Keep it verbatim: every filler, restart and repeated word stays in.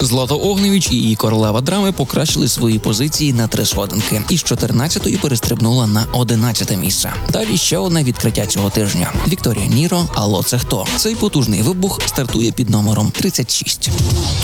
Злата Огнєвіч і її королева драми покращили свої позиції на три сходинки. Із чотирнадцятої перестрибнула на одинадцяте місце. Далі ще одне відкриття цього тижня. Вікторія Ніро, «Алло, це хто?». Цей потужний вибух стартує під номером тридцять шість.